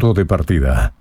Punto de partida.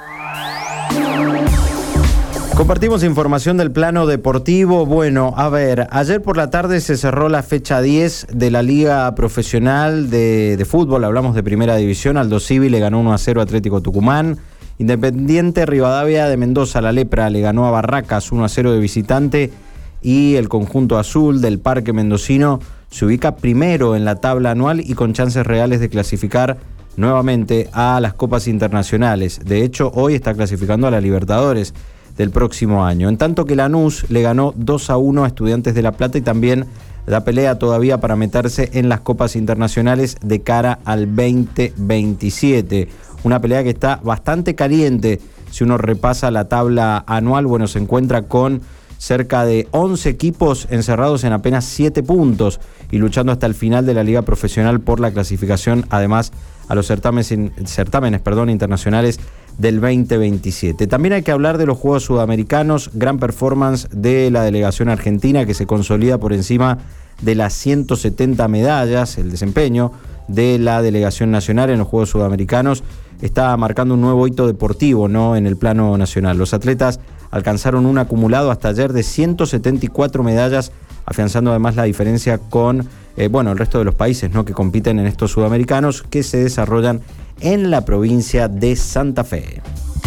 Compartimos información del plano deportivo. Bueno, a ver, ayer por la tarde se cerró la fecha 10 de la Liga Profesional de Fútbol. Hablamos de Primera División. Aldo Civi le ganó 1-0 a Atlético Tucumán. Independiente Rivadavia de Mendoza, la Lepra, le ganó a Barracas 1-0 de visitante. Y el conjunto azul del Parque Mendocino se ubica primero en la tabla anual y con chances reales de clasificar nuevamente a las copas internacionales. De hecho, hoy está clasificando a la Libertadores del próximo año. En tanto que Lanús le ganó 2-1 a Estudiantes de La Plata y también da pelea todavía para meterse en las copas internacionales de cara al 2027. Una pelea que está bastante caliente. Si uno repasa la tabla anual, bueno, se encuentra con cerca de 11 equipos encerrados en apenas 7 puntos y luchando hasta el final de la Liga Profesional por la clasificación, además a los certámenes internacionales del 2027. También hay que hablar de los Juegos Sudamericanos, gran performance de la delegación argentina que se consolida por encima de las 170 medallas. El desempeño de la delegación nacional en los Juegos Sudamericanos está marcando un nuevo hito deportivo, ¿no?, en el plano nacional. Los atletas alcanzaron un acumulado hasta ayer de 174 medallas, afianzando además la diferencia con el resto de los países, ¿no?, que compiten en estos sudamericanos que se desarrollan en la provincia de Santa Fe.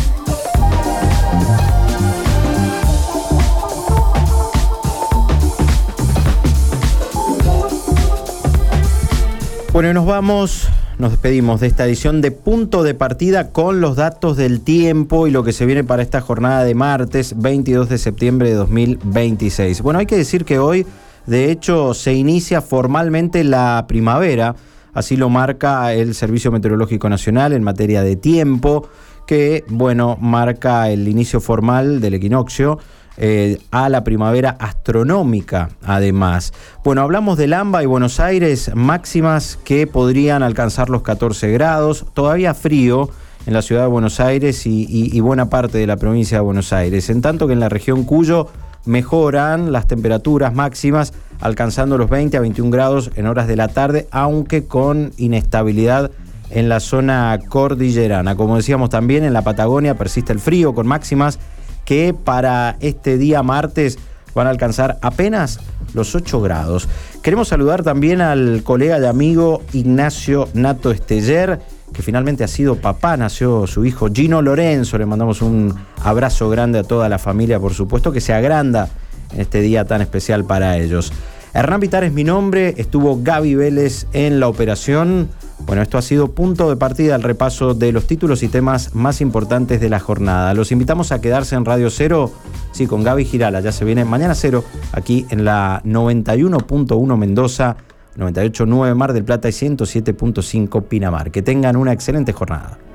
Bueno, y nos despedimos de esta edición de Punto de Partida con los datos del tiempo y lo que se viene para esta jornada de martes 22 de septiembre de 2026. Bueno, hay que decir que hoy, de hecho, se inicia formalmente la primavera, así lo marca el Servicio Meteorológico Nacional en materia de tiempo, que, marca el inicio formal del equinoccio a la primavera astronómica, además. Bueno, hablamos del AMBA y Buenos Aires, máximas que podrían alcanzar los 14 grados, todavía frío en la ciudad de Buenos Aires y buena parte de la provincia de Buenos Aires, en tanto que en la región Cuyo mejoran las temperaturas máximas, alcanzando los 20 a 21 grados en horas de la tarde, aunque con inestabilidad en la zona cordillerana. Como decíamos, también en la Patagonia persiste el frío, con máximas que para este día martes van a alcanzar apenas los 8 grados. Queremos saludar también al colega y amigo Ignacio Nato Esteller, que finalmente ha sido papá, nació su hijo Gino Lorenzo. Le mandamos un abrazo grande a toda la familia, por supuesto, que se agranda en este día tan especial para ellos. Hernán Vitar es mi nombre, estuvo Gaby Vélez en la operación. Bueno, esto ha sido Punto de Partida, el repaso de los títulos y temas más importantes de la jornada. Los invitamos a quedarse en Radio Cero, sí, con Gaby Girala. Ya se viene Mañana Cero, aquí en la 91.1 Mendoza, 98.9 Mar del Plata y 107.5 Pinamar. Que tengan una excelente jornada.